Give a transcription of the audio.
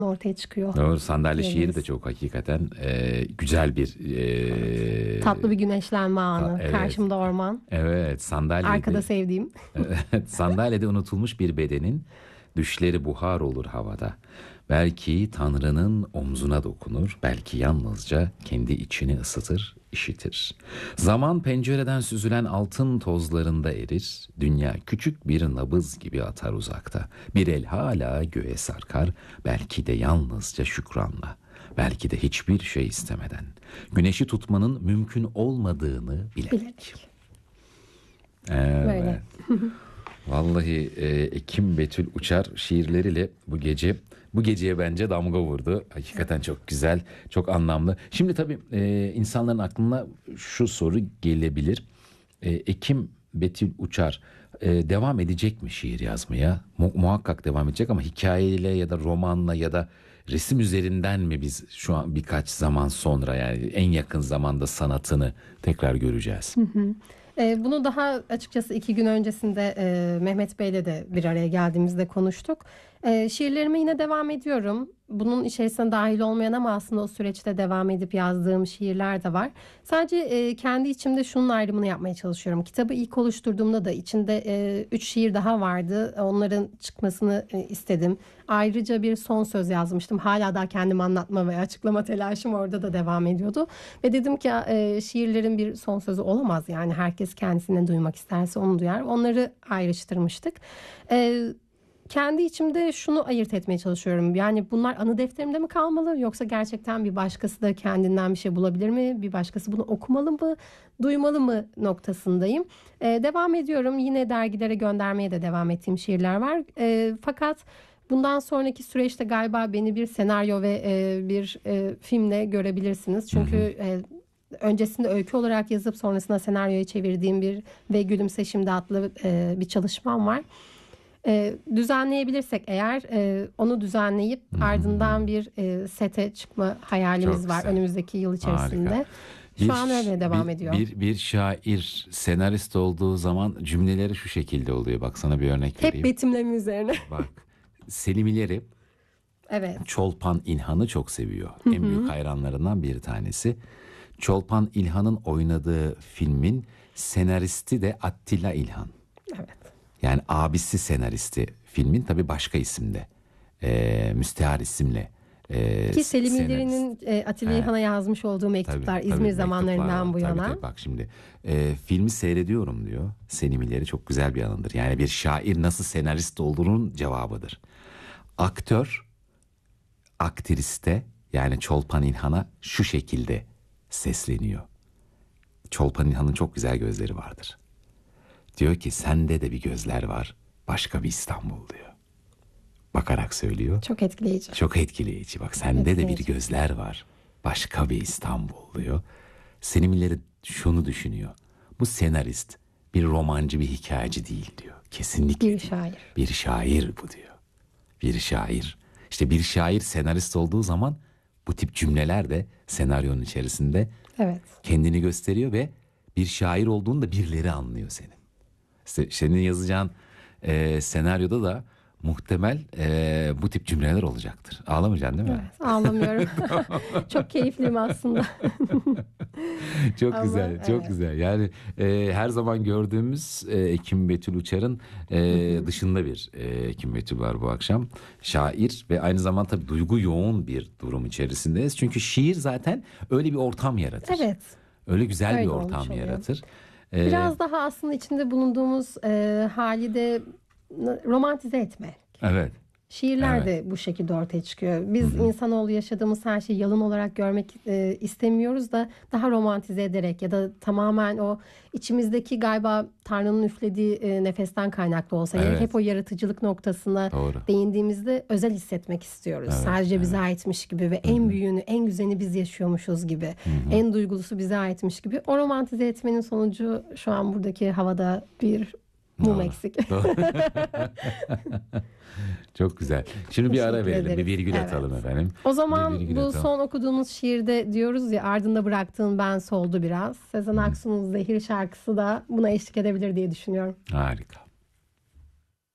ortaya çıkıyor. Doğru, sandalye şiiri diyebiliriz. de çok hakikaten güzel bir Tatlı bir güneşlenme anı. evet. Karşımda orman. Evet, Arkada sandalyede sevdiğim. evet, sandalyede unutulmuş bir bedenin düşleri buhar olur havada. Belki Tanrı'nın omzuna dokunur, belki yalnızca kendi içini ısıtır, işitir. Zaman pencereden süzülen altın tozlarında erir, dünya küçük bir nabız gibi atar uzakta. Bir el hala göğe sarkar, belki de yalnızca şükranla. Belki de hiçbir şey istemeden. Güneşi tutmanın mümkün olmadığını bilerek. Bilerek. Evet. Böyle. Vallahi Ekim Betül Uçar şiirleriyle bu geceye bence damga vurdu. Hakikaten çok güzel, çok anlamlı. Şimdi tabii insanların aklına şu soru gelebilir. Ekim Betül Uçar devam edecek mi şiir yazmaya? Muhakkak devam edecek ama hikayeyle ya da romanla ya da resim üzerinden mi biz şu an birkaç zaman sonra, yani en yakın zamanda sanatını tekrar göreceğiz? Bunu daha açıkçası 2 gün öncesinde Mehmet Bey'le de bir araya geldiğimizde konuştuk. Şiirlerime yine devam ediyorum. Bunun içerisine dahil olmayan ama aslında o süreçte devam edip yazdığım şiirler de var. Sadece kendi içimde şunun ayrımını yapmaya çalışıyorum. Kitabı ilk oluşturduğumda da içinde 3 şiir daha vardı. Onların çıkmasını istedim. Ayrıca bir son söz yazmıştım. Hala daha kendimi anlatma ve açıklama telaşım orada da devam ediyordu. Ve dedim ki şiirlerin bir son sözü olamaz. Yani herkes kendisine duymak isterse onu duyar. Onları ayrıştırmıştık. Kendi içimde şunu ayırt etmeye çalışıyorum. Yani bunlar anı defterimde mi kalmalı, yoksa gerçekten bir başkası da kendinden bir şey bulabilir mi? Bir başkası bunu okumalı mı, duymalı mı noktasındayım. Devam ediyorum. Yine dergilere göndermeye de devam ettiğim şiirler var. Fakat bundan sonraki süreçte galiba beni bir senaryo ve bir filmle görebilirsiniz. Çünkü öncesinde öykü olarak yazıp sonrasında senaryoya çevirdiğim bir ve Gülümse Şimdi adlı bir çalışmam var. Düzenleyebilirsek eğer onu düzenleyip ardından bir sete çıkma hayalimiz Çok var güzel. önümüzdeki yıl içerisinde. Harika. Şu an öyle devam ediyor. Bir şair senarist olduğu zaman cümleleri şu şekilde oluyor. Bak sana bir örnek Hep vereyim. betimleme üzerine. Bak, Selim İleri Evet. Çolpan İlhan'ı çok seviyor. En büyük hayranlarından bir tanesi. Çolpan İlhan'ın oynadığı filmin senaristi de Attila İlhan. Evet. Yani abisi senaristi filmin, tabii başka isimde. Müstehar isimle. Ki Selim senarist. İleri'nin Atilla İlhan'a yazmış olduğu mektuplar İzmir mektuplar zamanlarından var. bu yana. Tabii, bak şimdi filmi seyrediyorum diyor. Selim İleri çok güzel bir anıdır. Yani bir şair nasıl senarist olduğunun cevabıdır. Aktör aktriste, yani Çolpan İlhan'a şu şekilde sesleniyor. Çolpan İlhan'ın çok güzel gözleri vardır. Diyor ki sende de bir gözler var, başka bir İstanbul diyor. Bakarak söylüyor. Çok etkileyici. Çok etkileyici. Bak sende de bir Etkileyici. gözler var, başka bir İstanbul diyor. Selim İleri şunu düşünüyor. Bu senarist bir romancı, bir hikayeci değil diyor. Kesinlikle Bir değil. şair. Bir şair bu diyor. Bir şair. İşte bir şair senarist olduğu zaman bu tip cümleler de senaryonun içerisinde Evet. kendini gösteriyor ve bir şair olduğunu da birileri anlıyor senin. Senin yazacağın senaryoda da muhtemel bu tip cümleler olacaktır. Ağlamayacaksın değil mi? Evet, ağlamıyorum. Çok keyifliyim aslında. Çok Ama güzel, çok evet. güzel. Yani her zaman gördüğümüz Ekim Betül Uçar'ın dışında bir Ekim Betül var bu akşam. Şair ve aynı zamanda tabii duygu yoğun bir durum içerisindeyiz. Çünkü şiir zaten öyle bir ortam yaratır. Evet. Öyle güzel Öyle bir olmuş ortam oluyor. yaratır. Biraz daha aslında içinde bulunduğumuz hali de romantize etmek. Evet. Şiirler Evet. de bu şekilde ortaya çıkıyor. Biz insanoğlu yaşadığımız her şeyi yalan olarak görmek istemiyoruz da daha romantize ederek ya da tamamen o içimizdeki galiba Tanrı'nın üflediği nefesten kaynaklı olsa Evet. hep o yaratıcılık noktasına Doğru. değindiğimizde özel hissetmek istiyoruz. Evet, Sadece bize aitmiş gibi ve en büyüğünü, en güzelini biz yaşıyormuşuz gibi. En duygulusu bize aitmiş gibi. O romantize etmenin sonucu şu an buradaki havada bir mum Doğru. eksik. Doğru. Çok güzel. Şimdi bir ara Teşekkür verelim. Bir ederiz. virgül Evet. atalım efendim. O Bir zaman virgül bu atalım. son okuduğumuz şiirde diyoruz ya, ardında bıraktığın ben soldu biraz. Sezen Aksu'nun Zehir şarkısı da buna eşlik edebilir diye düşünüyorum. Harika.